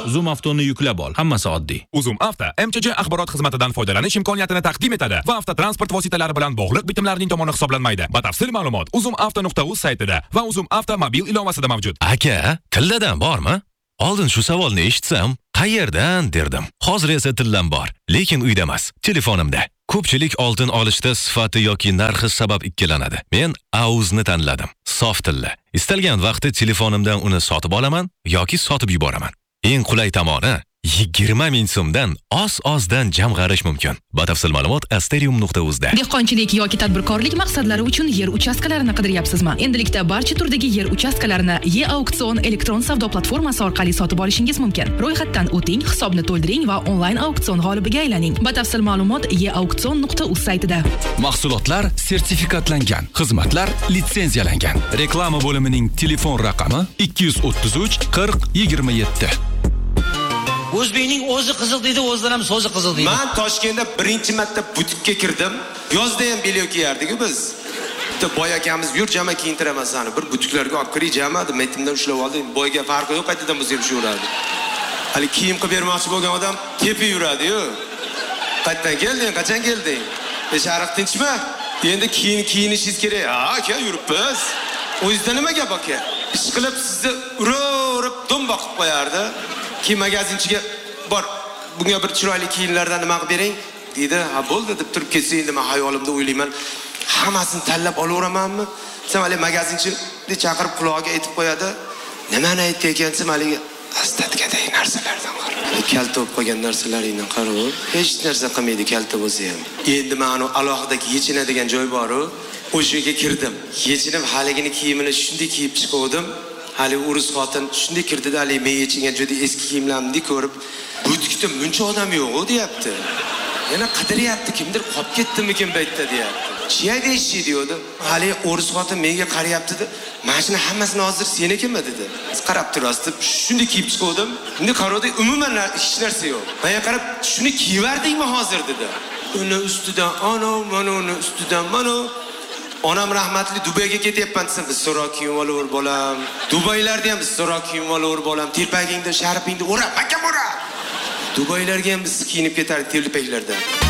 Zoom Avtoni yuklab ol. Hammasi oddiy. Uzum Avto MCJ axborot xizmatidan foydalanish imkoniyatini taqdim etadi va avtotransport vositalari bilan bog'liq bitimlarning tomoni hisoblanmaydi. Batafsil ma'lumot uzumavto.uz saytida va Uzum Avto mobil ilovasida mavjud. Aka, tilladan bormi? Oldin shu savolni eshitsam, qayerdan derdim. Hozir esa tillam bor, lekin uyda emas, telefonimda. Ko'pchilik oltin olishda sifati yoki narxi sabab ikkilanadi. Men AUZni tanladim. Sof tilla. Istalgan vaqtda telefonimdan uni sotib olaman yoki sotib yuboraman. Eng qulay tomoni 20 ming so'mdan oz-ozdan jamg'arish mumkin. Batafsil ma'lumot asterium.uzda. Dehqonchilik yoki tadbirkorlik maqsadlari uchun yer uchastkalarini qidiryapsizmi? Endilikda barcha turdagi yer uchastkalarini e-auksion elektron savdo platformasi orqali sotib olishingiz mumkin. Ro'yxatdan o'ting, hisobni to'ldiring va onlayn auksion g'olibiga aylaning. Batafsil ma'lumot e-auksion.uz saytida. Mahsulotlar sertifikatlangan, xizmatlar litsenziyalangan. Reklama bo'limining telefon raqami 233 40 27. O'zbekning o'zi qizil deydi, o'zlar ham so'zi qizil deydi. Men Toshkentda birinchi marta butikka kirdim. Yozda ham belyok kiyardik biz. Bitta boy akamiz yur jama kiyintiraman seni. Bir butiklarga olib kiray jama deb metimdan ushlab oldim. Boyga farqi yo'q, qaytadan biz ham yuradi. Hali kiyim qilib bermoqchi bo'lgan odam tepi yuradi-yu. Qayerdan kelding? Qachon kelding? Sharq tinchmi? Endi kiyinishingiz kerak. Ha, aka yuribmiz. O'zingizda nima gap aka? Ish qilib sizni urib dum boqib qo'yardi. Ki magazinchiga bor, bunga bir chiroyli kiyimlardan nima qilib bering dedi. Ha bo'ldi deb turib ketsa, endi men hayolimda o'ylayman, hammasini tanlab olaveramanmi? Sen hali magazinchini chaqirib qulog'iga aytib qo'yadi. Nimani aytdi ekansiz, haliga astatgadagi narsalardan qara. Kalta bo'lib qolgan narsalardan qara. Hech narsa qilmaydi kalta bo'lsa ham. Endi men anu alohida yechinadigan joy bor-ku, o'sha yerga kirdim. Yechinib haligini kiyimini shunday kiyib chiqdim. Hali urus xotin shunday kirdida, hali men yechingan joyda eski kiyimlarimni ko'rib, butikda muncha odam yo'q deyapti. Yana qidiryapti, kimdir qolib ketdimikin bu yerda deyapti. Chiyayda ishi deydi. Hali urus xotin menga qarayapti-da, mashina hammasini hozir senikimi dedi. Qarab turasiz deb shunday kiyib chiqdim. Endi qaradi, umuman hech narsa yo'q. Men qarab, shuni kiyvardingmi hozir dedi. Uni ustidan ana, mana uni ustidan mana. Onam rahmatli Dubayga ketyapman desam, biz so'roq kiyib olaver bolam. Dubaylarda ham biz so'roq kiyib olaver bolam. Telpagingda, sharpingda o'rab, aka o'rab. Dubaylarga ham biz kiyinib ketardik telpaklarda.